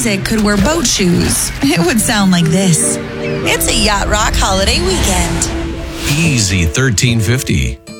music could wear boat shoes, it would sound like this. It's a Yacht Rock holiday weekend. Easy 1350.